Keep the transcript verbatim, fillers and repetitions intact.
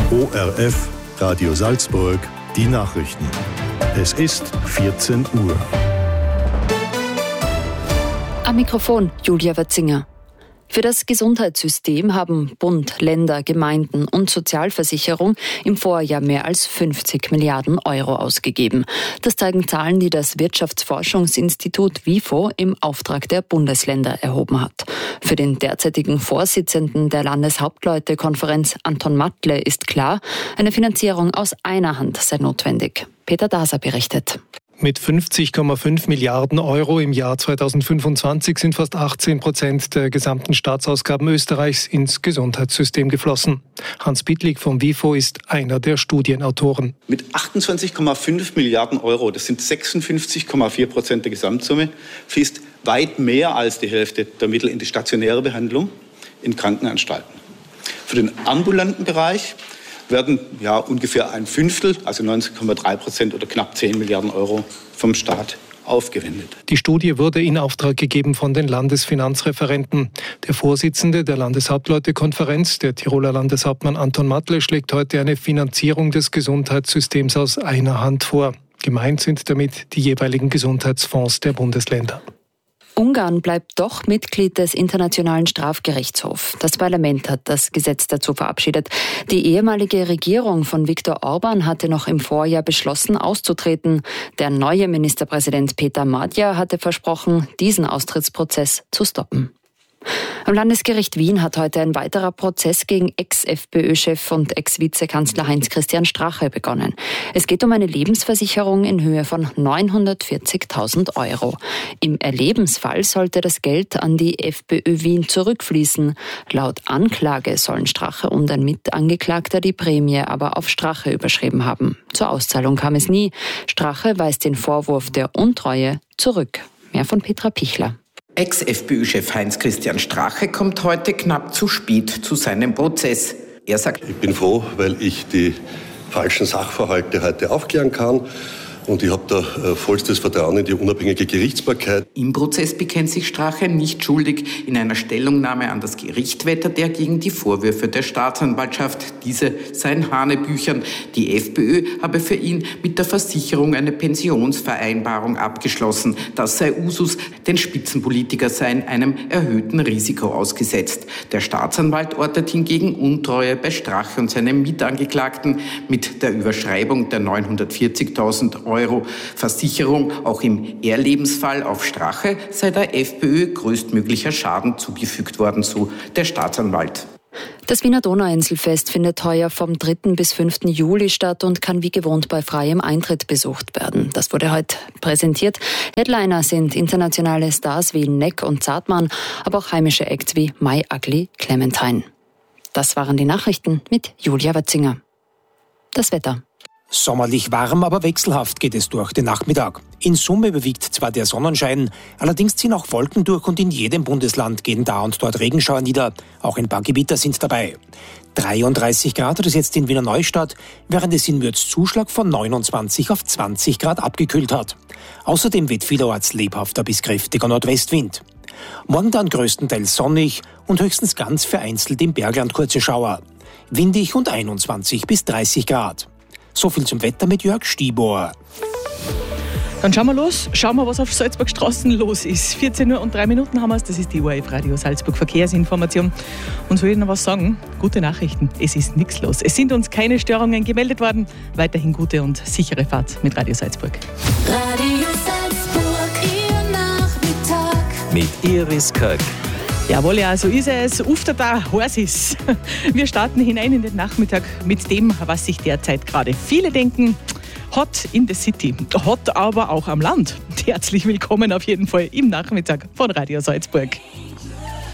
O R F, Radio Salzburg, die Nachrichten. Es ist vierzehn Uhr. Am Mikrofon Julia Watzinger. Für das Gesundheitssystem haben Bund, Länder, Gemeinden und Sozialversicherung im Vorjahr mehr als fünfzig Milliarden Euro ausgegeben. Das zeigen Zahlen, die das Wirtschaftsforschungsinstitut WIFO im Auftrag der Bundesländer erhoben hat. Für den derzeitigen Vorsitzenden der Landeshauptleutekonferenz Anton Matle ist klar, eine Finanzierung aus einer Hand sei notwendig. Peter Daser berichtet. Mit fünfzig Komma fünf Milliarden Euro im Jahr zweitausendfünfundzwanzig sind fast achtzehn Prozent der gesamten Staatsausgaben Österreichs ins Gesundheitssystem geflossen. Hans Bittlig vom WIFO ist einer der Studienautoren. Mit achtundzwanzig Komma fünf Milliarden Euro, das sind sechsundfünfzig Komma vier Prozent der Gesamtsumme, fließt weit mehr als die Hälfte der Mittel in die stationäre Behandlung in Krankenanstalten. Für den ambulanten Bereich werden ja ungefähr ein Fünftel, also neunzehn Komma drei Prozent oder knapp zehn Milliarden Euro vom Staat aufgewendet. Die Studie wurde in Auftrag gegeben von den Landesfinanzreferenten. Der Vorsitzende der Landeshauptleutekonferenz, der Tiroler Landeshauptmann Anton Matle, schlägt heute eine Finanzierung des Gesundheitssystems aus einer Hand vor. Gemeint sind damit die jeweiligen Gesundheitsfonds der Bundesländer. Ungarn bleibt doch Mitglied des Internationalen Strafgerichtshofs. Das Parlament hat das Gesetz dazu verabschiedet. Die ehemalige Regierung von Viktor Orban hatte noch im Vorjahr beschlossen, auszutreten. Der neue Ministerpräsident Peter Magyar hatte versprochen, diesen Austrittsprozess zu stoppen. Am Landesgericht Wien hat heute ein weiterer Prozess gegen Ex-FPÖ-Chef und Ex-Vizekanzler Heinz-Christian Strache begonnen. Es geht um eine Lebensversicherung in Höhe von neunhundertvierzigtausend Euro. Im Erlebensfall sollte das Geld an die FPÖ Wien zurückfließen. Laut Anklage sollen Strache und ein Mitangeklagter die Prämie aber auf Strache überschrieben haben. Zur Auszahlung kam es nie. Strache weist den Vorwurf der Untreue zurück. Mehr von Petra Pichler. Ex-FPÖ-Chef Heinz-Christian Strache kommt heute knapp zu spät zu seinem Prozess. Er sagt: Ich bin froh, weil ich die falschen Sachverhalte heute aufklären kann. Und ich habe da äh, vollstes Vertrauen in die unabhängige Gerichtsbarkeit. Im Prozess bekennt sich Strache nicht schuldig. In einer Stellungnahme an das Gericht wettert er gegen die Vorwürfe der Staatsanwaltschaft. Diese seien Hanebüchern. Die FPÖ habe für ihn mit der Versicherung eine Pensionsvereinbarung abgeschlossen. Das sei Usus, denn Spitzenpolitiker seien einem erhöhten Risiko ausgesetzt. Der Staatsanwalt ortet hingegen Untreue bei Strache und seinem Mitangeklagten mit der Überschreibung der neunhundertvierzigtausend Euro Versicherung. Auch im Ehrlebensfall auf Strache sei der FPÖ größtmöglicher Schaden zugefügt worden, so der Staatsanwalt. Das Wiener Donauinselfest findet heuer vom dritten bis fünften Juli statt und kann wie gewohnt bei freiem Eintritt besucht werden. Das wurde heute präsentiert. Headliner sind internationale Stars wie Neck und Zartmann, aber auch heimische Acts wie My Ugly Clementine. Das waren die Nachrichten mit Julia Watzinger. Das Wetter. Sommerlich warm, aber wechselhaft geht es durch den Nachmittag. In Summe überwiegt zwar der Sonnenschein, allerdings ziehen auch Wolken durch und in jedem Bundesland gehen da und dort Regenschauer nieder. Auch ein paar Gewitter sind dabei. dreiunddreißig Grad hat es jetzt in Wiener Neustadt, während es in Mürz Zuschlag von neunundzwanzig auf zwanzig Grad abgekühlt hat. Außerdem weht vielerorts lebhafter bis kräftiger Nordwestwind. Morgen dann größtenteils sonnig und höchstens ganz vereinzelt im Bergland kurze Schauer. Windig und einundzwanzig bis dreißig Grad. So viel zum Wetter mit Jörg Stieber. Dann schauen wir los. Schauen wir, was auf Salzburgstraßen los ist. vierzehn Uhr und drei Minuten haben wir es. Das ist die O R F Radio Salzburg Verkehrsinformation. Und soll ich noch was sagen? Gute Nachrichten. Es ist nichts los. Es sind uns keine Störungen gemeldet worden. Weiterhin gute und sichere Fahrt mit Radio Salzburg. Radio Salzburg, Ihr Nachmittag. Mit Iris Köck. Jawohl, ja, so ist es. Ufter da, heiß ist. Wir starten hinein in den Nachmittag mit dem, was sich derzeit gerade viele denken. Hot in the City, hot aber auch am Land. Herzlich willkommen auf jeden Fall im Nachmittag von Radio Salzburg.